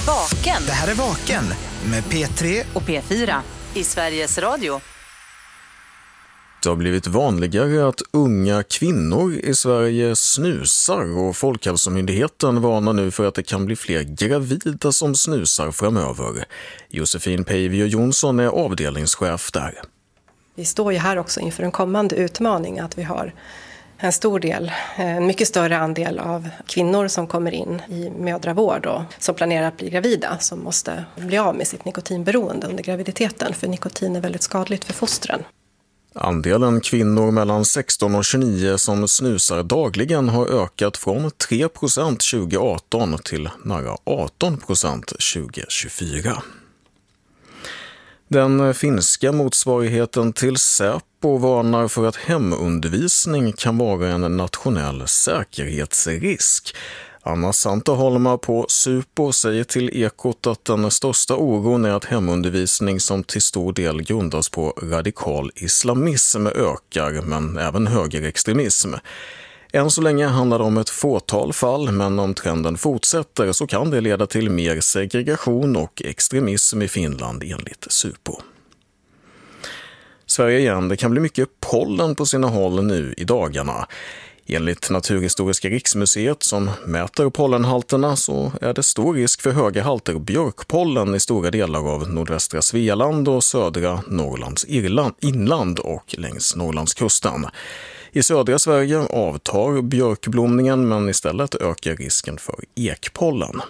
Vaken. Det här är Vaken med P3 och P4 i Sveriges Radio. Det har blivit vanligare att unga kvinnor i Sverige snusar och Folkhälsomyndigheten varnar nu för att det kan bli fler gravida som snusar framöver. Josefin Peivio Jonsson är avdelningschef där. Vi står ju här också inför en kommande utmaning att vi har en mycket större andel av kvinnor som kommer in i mödravård och som planerar att bli gravida som måste bli av med sitt nikotinberoende under graviditeten, för nikotin är väldigt skadligt för fostren. Andelen kvinnor mellan 16 och 29 som snusar dagligen har ökat från 3% 2018 till nära 18% 2024. Den finska motsvarigheten till Säpo varnar för att hemundervisning kan vara en nationell säkerhetsrisk. Anna Santaholma på Supo säger till Ekot att den största oron är att hemundervisning som till stor del grundas på radikal islamism ökar, men även högerextremism. Än så länge handlar det om ett fåtal fall, men om trenden fortsätter så kan det leda till mer segregation och extremism i Finland enligt Supo. Sverige igen, det kan bli mycket pollen på sina håll nu i dagarna. Enligt Naturhistoriska riksmuseet som mäter pollenhalterna så är det stor risk för höga halter björkpollen i stora delar av nordvästra Svealand och södra Norrlands inland och längs Norrlandskusten. I södra Sverige avtar björkblomningen, men istället ökar risken för ekpollen.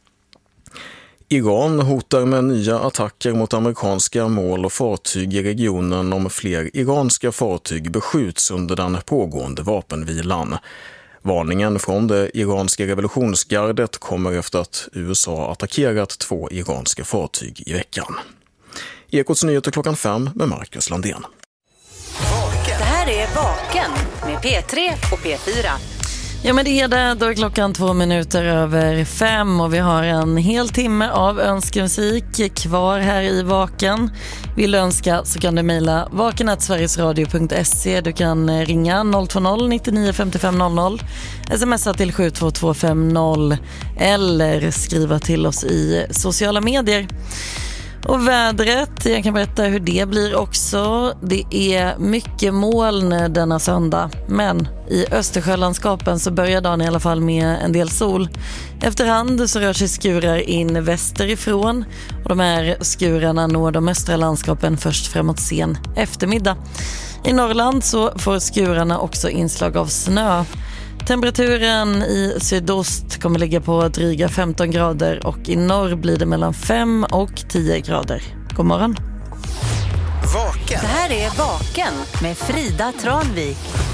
Iran hotar med nya attacker mot amerikanska mål och fartyg i regionen om fler iranska fartyg beskjuts under den pågående vapenvilan. Varningen från det iranska revolutionsgardet kommer efter att USA attackerat 2 iranska fartyg i veckan. Ekots nyheter 5:00 med Marcus Landén. Det här är Vaken med P3 och P4. Ja, men det är det. Då är klockan 5:02 och vi har en hel timme av önskemusik kvar här i Vaken. Vill du önska så kan du mejla vaken@sverigesradio.se. Du kan ringa 020 99 55 00, smsa till 72250 eller skriva till oss i sociala medier. Och vädret, jag kan berätta hur det blir också. Det är mycket moln denna söndag, men i Östersjölandskapen så börjar dagen i alla fall med en del sol. Efterhand så rör sig skurar in västerifrån och de här skurarna når de östra landskapen först framåt sen eftermiddag. I Norrland så får skurarna också inslag av snö. Temperaturen i sydost kommer ligga på dryga 15 grader och i norr blir det mellan 5 och 10 grader. God morgon. Vaken. Det här är Vaken med Frida Tranvik.